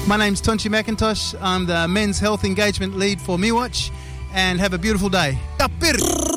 My name's Tonchi McIntosh. I'm the Men's Health Engagement Lead for MeWatch, and have a beautiful day. Tapir!